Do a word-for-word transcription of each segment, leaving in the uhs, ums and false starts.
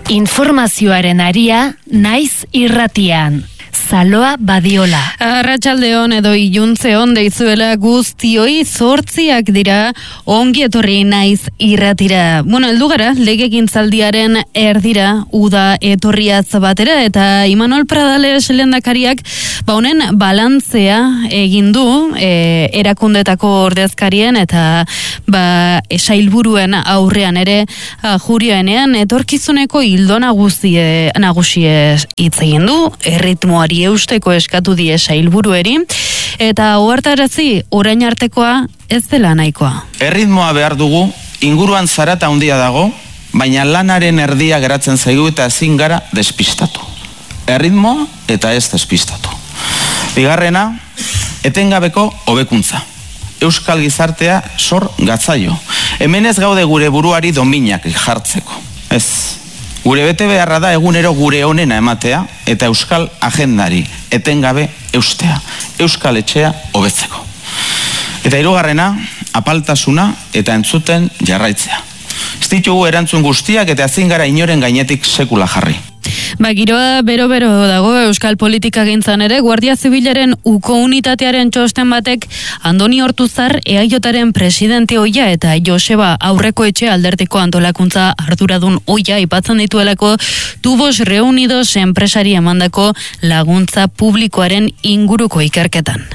Informazioaren aria naiz irratian. Zaloa Badiola. Arratsaldeon edo iluntzeon deizuela guztioi, zortziak dira ongi etorri naiz irratira. Bueno, heldu gara legegintzaldiaren erdira uda etorriaz batera eta Imanol Pradales lehendakariak ba honen balantzea egin du e, erakundetako ordezkarien eta ba sailburuen aurrean ere jurioenean etorkizuneko ildo nagusie nagusie hitz egin du, erritmoa eusteko eskatu die sailburueri eta ohartarazi orain artekoa ez dela nahikoa. Erritmoa behar dugu, inguruan zarata handia dago, baina lanaren erdia geratzen zaigu eta ezin gara despistatu. Erritmoa eta ez despistatu. Bigarrena, etengabeko hobekuntza. Euskal gizartea sor gatzaio. Hemen ez gaude gure buruari dominak jartzeko. Ez. Gure bete beharra da egunero gure onena ematea eta euskal agendari etengabe eustea, euskal etxea hobetzeko. Eta hirugarrena, apaltasuna eta entzuten jarraitzea. Ez ditugu erantzun guztiak eta ezin gara inoren gainetik sekula jarri. Ba, giroa bero-bero dago euskal politika gintzan ere, Guardia Zibilaren uko unitatearen txosten batek Andoni Ortuzar eajotaren presidente oia eta Joseba aurreko etxe aldertiko antolakuntza arduradun oia ipatzen dituelako Tubos Reunidos enpresari emandako laguntza publikoaren inguruko ikerketan.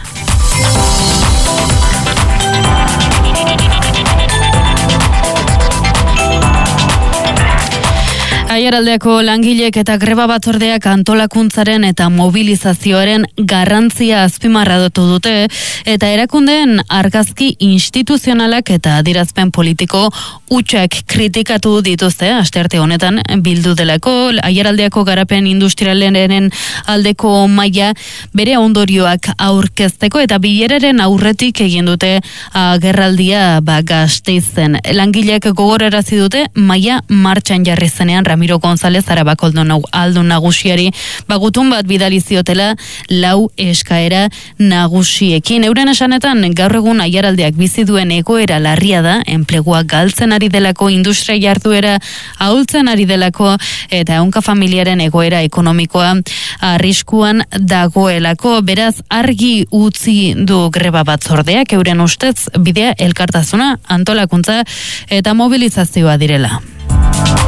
Aiaraldeako langileek eta greba batzordeak antolakuntzaren eta mobilizazioaren garrantzia azpimarratu dute eta erakundeen argazki instituzionalak eta adierazpen politiko hutsak kritikatu dituzte astearte honetan bildu delako. Aiaraldeako garapen industrialaren aldeko maila bere ondorioak aurkezteko eta bileraren aurretik egin dute agerraldia ba Gasteizen. Langileek gogorarazi dute maila martxan jarri zenean Ramiro González Arabako aldun nagusiari bagutun bat bidali ziotela lau eskaera nagusiekin. Euren esanetan gaur egun aiaraldeak bizi duen egoera larria da, enplegua galtzen ari delako, industria jarduera ahultzen ari delako eta ehunka familiaren egoera ekonomikoa arriskuan dagoelako. Beraz argi utzi du greba batzordeak euren ustez bidea elkartasuna, antolakuntza eta mobilizazioa direla.